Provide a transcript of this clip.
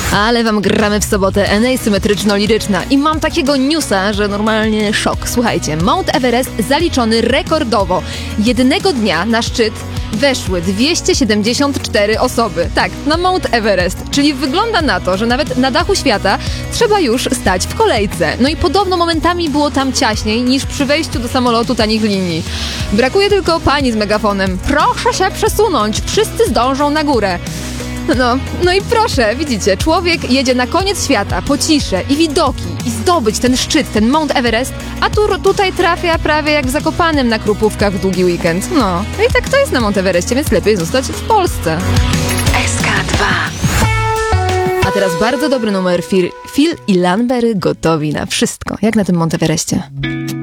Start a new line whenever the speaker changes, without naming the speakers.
Ale wam gramy w sobotę symetryczno-liryczna i mam takiego newsa, że normalnie szok. Słuchajcie, Mount Everest zaliczony rekordowo. Jednego dnia na szczyt weszły 274 osoby. Tak, na Mount Everest. Czyli wygląda na to, że nawet na dachu świata trzeba już stać w kolejce. No i podobno momentami było tam ciaśniej niż przy wejściu do samolotu tanich linii. Brakuje tylko pani z megafonem. Proszę się przesunąć, wszyscy zdążą na górę. No i proszę, widzicie, człowiek jedzie na koniec świata, po ciszę i widoki i zdobyć ten szczyt, ten Mount Everest, a tutaj trafia prawie jak w Zakopanem na Krupówkach w długi weekend. No i tak to jest na Mount Everestie, więc lepiej zostać w Polsce.
SK2.
A teraz bardzo dobry numer. Phil i Lanbery gotowi na wszystko, jak na tym Mount Everestie.